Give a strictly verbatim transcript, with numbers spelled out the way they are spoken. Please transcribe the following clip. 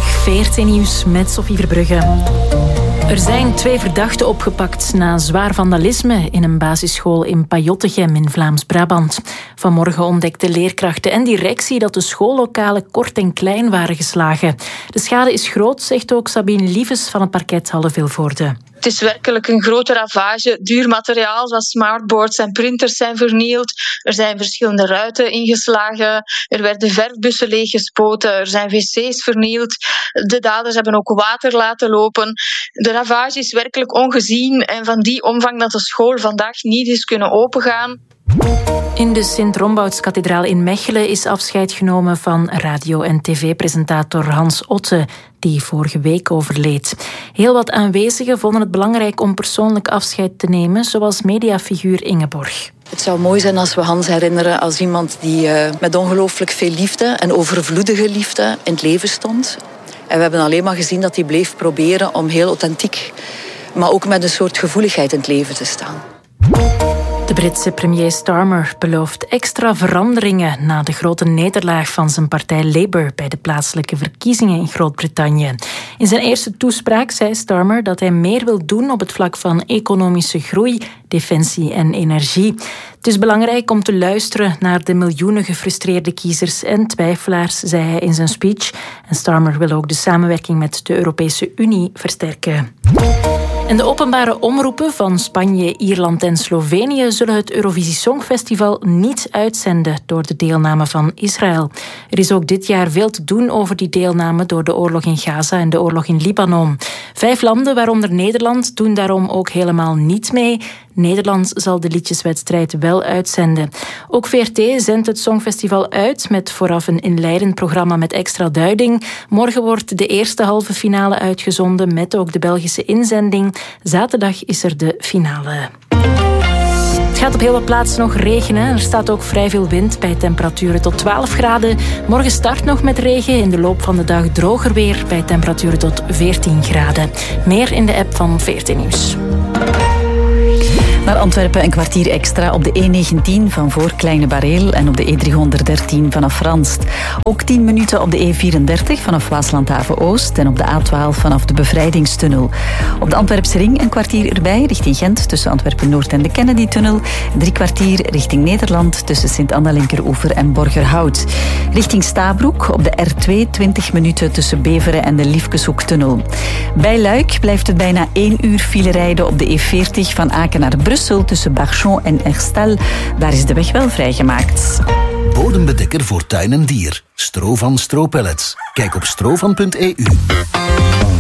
Goedemiddag, veertien nieuws met Sophie Verbrugge. Er zijn twee verdachten opgepakt na zwaar vandalisme in een basisschool in Pajottegem in Vlaams-Brabant. Vanmorgen ontdekten leerkrachten en directie dat de schoollokalen kort en klein waren geslagen. De schade is groot, zegt ook Sabine Lieves van het parket Halle-Vilvoorde. Het is werkelijk een grote ravage. Duur materiaal zoals smartboards en printers zijn vernield. Er zijn verschillende ruiten ingeslagen. Er werden verfbussen leeggespoten. Er zijn wc's vernield. De daders hebben ook water laten lopen. De ravage is werkelijk ongezien en van die omvang dat de school vandaag niet is kunnen opengaan. In de Sint-Rombouts-kathedraal in Mechelen is afscheid genomen van radio- en tv-presentator Hans Otte, die vorige week overleed. Heel wat aanwezigen vonden het belangrijk om persoonlijk afscheid te nemen, zoals mediafiguur Ingeborg. Het zou mooi zijn als we Hans herinneren als iemand die uh, met ongelooflijk veel liefde en overvloedige liefde in het leven stond. En we hebben alleen maar gezien dat hij bleef proberen om heel authentiek, maar ook met een soort gevoeligheid in het leven te staan. De Britse premier Starmer belooft extra veranderingen na de grote nederlaag van zijn partij Labour bij de plaatselijke verkiezingen in Groot-Brittannië. In zijn eerste toespraak zei Starmer dat hij meer wil doen op het vlak van economische groei, defensie en energie. Het is belangrijk om te luisteren naar de miljoenen gefrustreerde kiezers en twijfelaars, zei hij in zijn speech. En Starmer wil ook de samenwerking met de Europese Unie versterken. En de openbare omroepen van Spanje, Ierland en Slovenië zullen het Eurovisie Songfestival niet uitzenden door de deelname van Israël. Er is ook dit jaar veel te doen over die deelname door de oorlog in Gaza en de oorlog in Libanon. Vijf landen, waaronder Nederland, doen daarom ook helemaal niet mee. Nederland zal de liedjeswedstrijd wel uitzenden. Ook V R T zendt het Songfestival uit met vooraf een inleidend programma met extra duiding. Morgen wordt de eerste halve finale uitgezonden met ook de Belgische inzending. Zaterdag is er de finale. Het gaat op heel wat plaatsen nog regenen. Er staat ook vrij veel wind bij temperaturen tot twaalf graden. Morgen start nog met regen. In de loop van de dag droger weer bij temperaturen tot veertien graden. Meer in de app van veertien Nieuws. Naar Antwerpen een kwartier extra op de E negentien van voor Kleine Bareel en op de E driehonderddertien vanaf Ranst. Ook tien minuten op de E vierendertig vanaf Waaslandhaven-Oost en op de A twaalf vanaf de Bevrijdingstunnel. Op de Antwerpse ring een kwartier erbij richting Gent tussen Antwerpen-Noord en de Kennedy-tunnel. Drie kwartier richting Nederland tussen Sint-Anna-Linkeroever en Borgerhout. Richting Stabroek op de R twee twintig minuten tussen Beveren en de Liefkeshoektunnel. Bij Luik blijft het bijna één uur file rijden op de E veertig van Aken naar Brussel. Brussel tussen Barchon en Herstel. Daar is de weg wel vrijgemaakt. Bodembedekker voor tuin en dier. Stro van Stropellets. Kijk op strovan punt e u.